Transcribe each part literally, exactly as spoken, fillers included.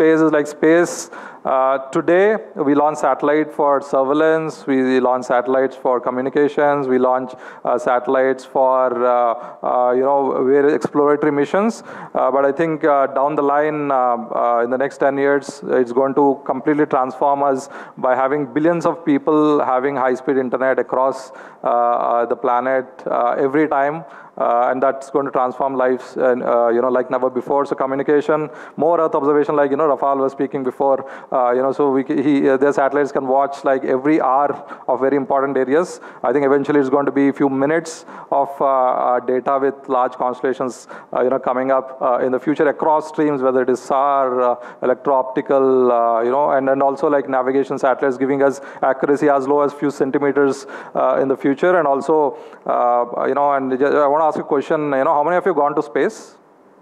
space is like space. Uh, today, we launch satellite for surveillance, we launch satellites for communications, we launch uh, satellites for, uh, uh, you know, various exploratory missions. Uh, but I think uh, down the line, uh, uh, in the next ten years, it's going to completely transform us by having billions of people having high-speed internet across uh, uh, the planet uh, every time. Uh, and that's going to transform lives, uh, uh, you know, like never before. So communication, more Earth observation, like, you know, Rafal was speaking before, uh, you know, so we, he, uh, their satellites can watch like every hour of very important areas. I think eventually it's going to be a few minutes of uh, uh, data with large constellations, uh, you know, coming up uh, in the future across streams, whether it is S A R, uh, electro-optical, uh, you know, and then also like navigation satellites giving us accuracy as low as few centimeters uh, in the future. And also, uh, you know, and I want to ask a question, you know, how many of you gone to space?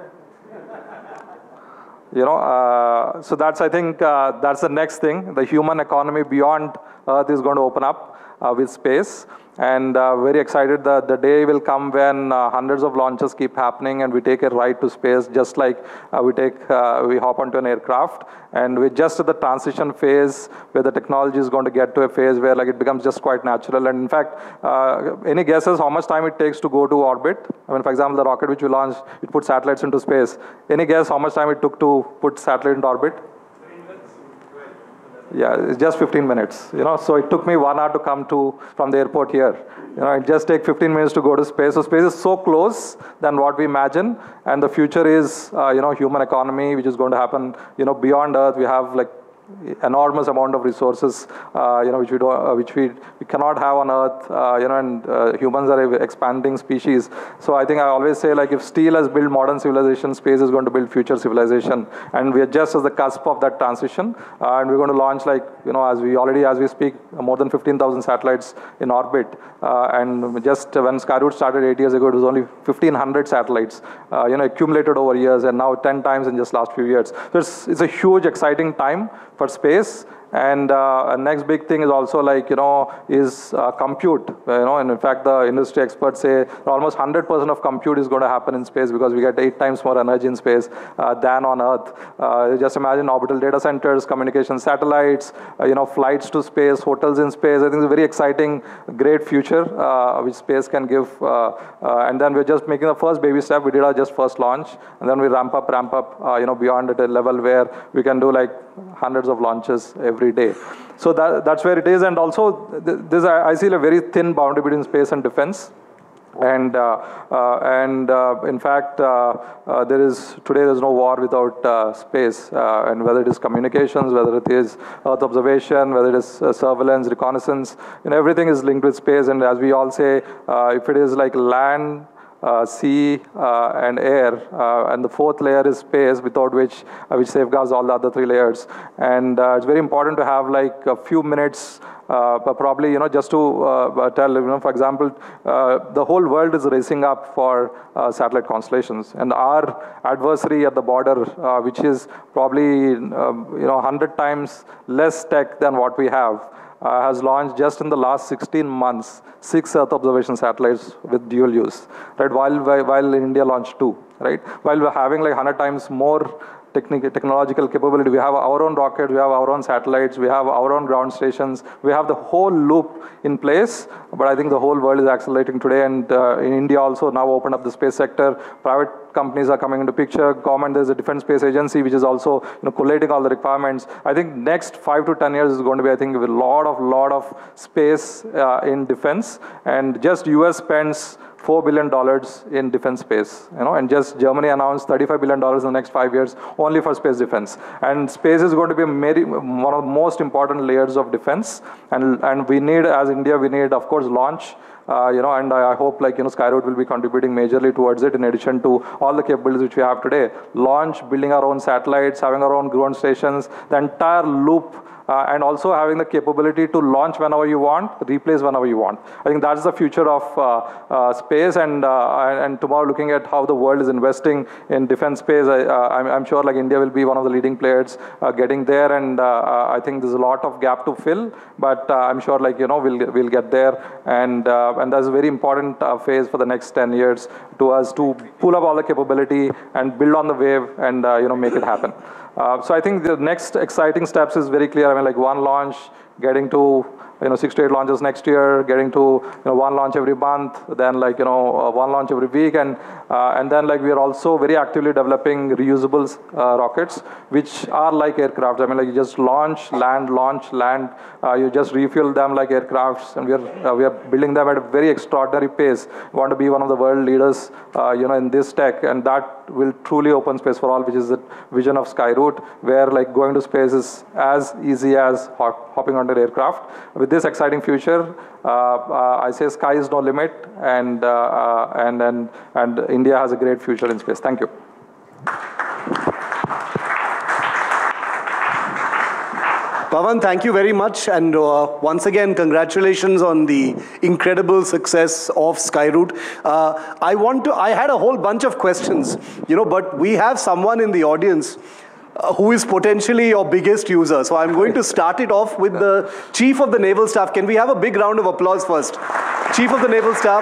You know, uh, so that's, I think, uh, that's the next thing. The human economy beyond Earth is going to open up uh, with space. And uh, very excited that the day will come when uh, hundreds of launches keep happening and we take a ride to space, just like uh, we take, uh, we hop onto an aircraft. And we're just at the transition phase where the technology is going to get to a phase where like it becomes just quite natural. And in fact, uh, any guesses how much time it takes to go to orbit? I mean, for example, the rocket which we launched, it put satellites into space. Any guess how much time it took to put satellite into orbit? Yeah, it's just fifteen minutes, you know, so it took me one hour to come to, from the airport here. You know, it just takes fifteen minutes to go to space. So space is so close than what we imagine. And the future is, uh, you know, human economy, which is going to happen, you know, beyond Earth. We have like enormous amount of resources, uh, you know, which we don't, uh, which we, we cannot have on Earth, uh, you know, and uh, humans are an expanding species. So I think I always say, like, if steel has built modern civilization, space is going to build future civilization, and we are just at the cusp of that transition. Uh, and we're going to launch, like, you know, as we already, as we speak, more than fifteen thousand satellites in orbit. Uh, and just when Skyroot started eight years ago, it was only fifteen hundred satellites, uh, you know, accumulated over years, and now ten times in just last few years. So it's, it's a huge, exciting time for space. And uh, next big thing is also, like, you know, is uh, compute, you know, and in fact the industry experts say almost one hundred percent of compute is going to happen in space because we get eight times more energy in space uh, than on Earth. Uh, just imagine orbital data centers, communication satellites, uh, you know, flights to space, hotels in space. I think it's a very exciting, great future uh, which space can give. Uh, uh, and then we're just making the first baby step. We did our just first launch, and then we ramp up, ramp up, uh, you know, beyond at a level where we can do like hundreds of launches every day. So that, that's where it is. And also, this, I see a very thin boundary between space and defense. And, uh, uh, and uh, in fact, uh, uh, there is, today there's no war without uh, space. Uh, and whether it is communications, whether it is Earth observation, whether it is uh, surveillance, reconnaissance, you know, everything is linked with space. And as we all say, uh, if it is like land, Uh, sea uh, and air, uh, and the fourth layer is space, without which uh, which safeguards all the other three layers. And uh, it's very important to have like a few minutes, uh, but probably, you know, just to uh, tell, you know, for example, uh, the whole world is racing up for uh, satellite constellations, and our adversary at the border, uh, which is probably um, you know one hundred times less tech than what we have, Uh, has launched just in the last sixteen months six Earth observation satellites with dual use, right? While while in India launched two, right? While we're having like one hundred times more technological capability. We have our own rockets, we have our own satellites, we have our own ground stations, we have the whole loop in place. But I think the whole world is accelerating today, and uh, in India also now opened up the space sector. Private companies are coming into picture. Government, there's a defense space agency which is also, you know, collating all the requirements. I think next five to ten years is going to be, I think, a lot of lot of space uh, in defense, and just U S spends four billion dollars in defense space, you know, and just Germany announced thirty-five billion dollars in the next five years only for space defense. And space is going to be a very, one of the most important layers of defense, and, and we need, as India, we need, of course, launch. Uh, you know, and I, I hope, like, you know, Skyroot will be contributing majorly towards it, in addition to all the capabilities which we have today. Launch, building our own satellites, having our own ground stations, the entire loop, uh, and also having the capability to launch whenever you want, replace whenever you want. I think that's the future of uh, uh, space, and, uh, and tomorrow, looking at how the world is investing in defense space, I, uh, I'm, I'm sure, like, India will be one of the leading players uh, getting there, and uh, I think there's a lot of gap to fill, but uh, I'm sure, like, you know, we'll, we'll get there, and uh, and that's a very important uh, phase for the next ten years to us to pull up all the capability and build on the wave and, uh, you know, make it happen. Uh, so I think the next exciting steps is very clear. I mean, like one launch, getting to you know six to eight launches next year, getting to you know one launch every month, then like you know uh, one launch every week, and uh, and then like we are also very actively developing reusable uh, rockets, which are like aircraft. I mean, like you just launch, land, launch, land. Uh, you just refuel them like aircrafts, and we are uh, we are building them at a very extraordinary pace. We want to be one of the world leaders, uh, you know, in this tech, and that will truly open space for all, which is the vision of Skyroot, where like going to space is as easy as hop hopping onto an aircraft. With this exciting future, uh, uh, I say sky is no limit, and, uh, uh, and, and, and India has a great future in space. Thank you. Pavan, thank you very much, and uh, once again, congratulations on the incredible success of Skyroot. Uh, I want to, I had a whole bunch of questions, you know, but we have someone in the audience uh, who is potentially your biggest user. So I'm going to start it off with the Chief of the Naval Staff. Can we have a big round of applause first? Chief of the Naval Staff,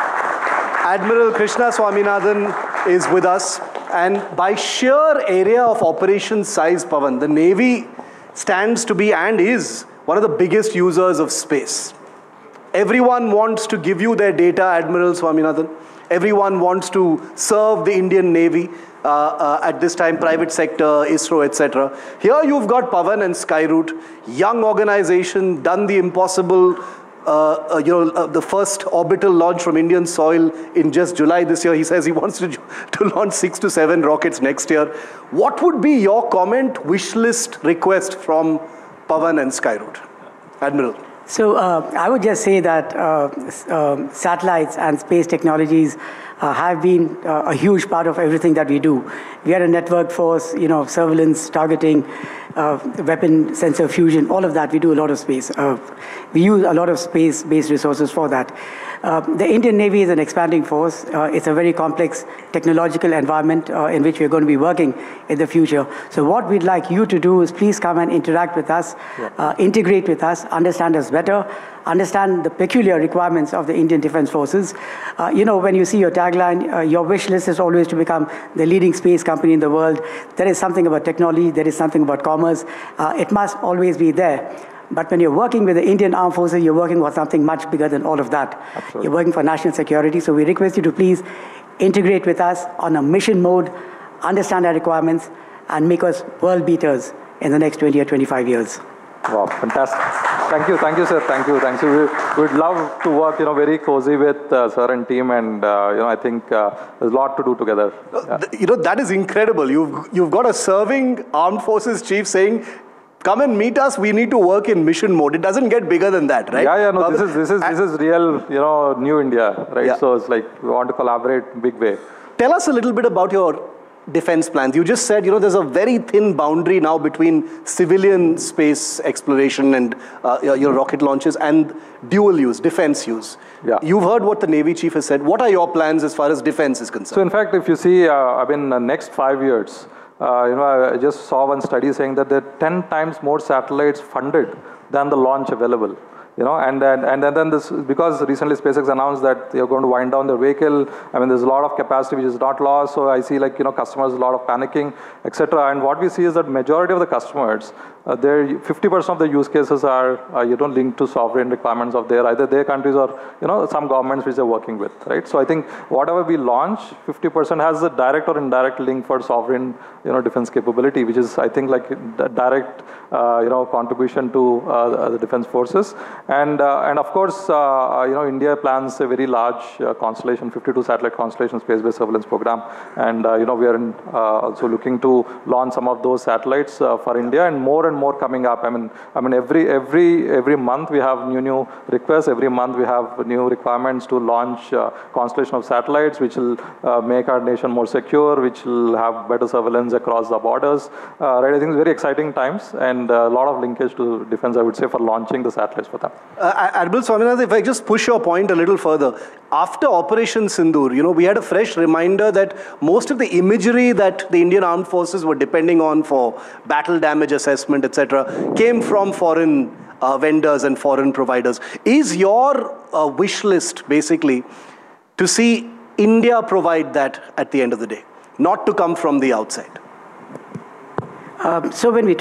Admiral Krishna Swaminathan is with us, and by sheer area of operations size, Pavan, the Navy stands to be and is one of the biggest users of space. Everyone wants to give you their data, Admiral Swaminathan. Everyone wants to serve the Indian Navy, uh, uh, at this time, private sector, ISRO, et cetera. Here you've got Pavan and Skyroot, young organization, done the impossible, uh, uh, you know, uh, the first orbital launch from Indian soil in just July this year. He says he wants to, to launch six to seven rockets next year. What would be your comment, wish list, request from Pavan and Skyroot? Admiral. So uh, I would just say that uh, uh, satellites and space technologies uh, have been uh, a huge part of everything that we do. We are a network force, you know, surveillance, targeting, uh, weapon sensor fusion, all of that. We do a lot of space. Uh, we use a lot of space-based resources for that. Uh, the Indian Navy is an expanding force. Uh, it's a very complex technological environment uh, in which we're going to be working in the future. So what we'd like you to do is please come and interact with us, yeah. uh, integrate with us, understand us better, understand the peculiar requirements of the Indian Defense Forces. Uh, you know, when you see your tagline, uh, your wish list is always to become the leading space company in the world. There is something about technology, there is something about commerce. Uh, it must always be there. But when you're working with the Indian Armed Forces, you're working for something much bigger than all of that. Absolutely. You're working for national security. So we request you to please integrate with us on a mission mode, understand our requirements, and make us world beaters in the next twenty or twenty-five years. Wow, fantastic. Thank you, thank you, sir. Thank you, thank you. We would love to work, you know, very cozy with uh, sir and team, and uh, you know, I think uh, there's a lot to do together. Yeah. You know, that is incredible. You've you've got a serving armed forces chief saying, "Come and meet us. We need to work in mission mode." It doesn't get bigger than that, right? Yeah, yeah. No, this is this is this is real, you know, new India, right? Yeah. So it's like we want to collaborate big way. Tell us a little bit about your defense plans. You just said, you know, there's a very thin boundary now between civilian space exploration and uh, your rocket launches and dual use, defense use. Yeah. You've heard what the Navy chief has said. What are your plans as far as defense is concerned? So in fact, if you see, uh, I mean, the next five years, uh, you know, I just saw one study saying that there are ten times more satellites funded than the launch available. You know, and then and, and then this, because recently SpaceX announced that they're going to wind down their vehicle. I mean, there's a lot of capacity which is not lost. So I see, like, you know, customers a lot of panicking, et cetera. And what we see is that majority of the customers, uh, their fifty percent of the use cases are, uh, you know, linked to sovereign requirements of their either their countries or, you know, some governments which they're working with, right? So I think whatever we launch, fifty percent has a direct or indirect link for sovereign, you know, defense capability, which is, I think, like a direct, uh, you know, contribution to uh, the defense forces. And, uh, and of course, uh, you know, India plans a very large uh, constellation, fifty-two satellite constellation space-based surveillance program. And, uh, you know, we are in, uh, also looking to launch some of those satellites uh, for India, and more and more coming up. I mean, I mean, every, every, every month we have new, new requests. Every month we have new requirements to launch uh, constellation of satellites, which will uh, make our nation more secure, which will have better surveillance across the borders. Uh, right, I think it's very exciting times, and a lot of linkage to defense, I would say, for launching the satellites for them. Uh, Admiral Swaminathan, if I just push your point a little further, after Operation Sindoor, you know, we had a fresh reminder that most of the imagery that the Indian Armed Forces were depending on for battle damage assessment, et cetera, came from foreign uh, vendors and foreign providers. Is your uh, wish list basically to see India provide that at the end of the day, not to come from the outside? Um, so when we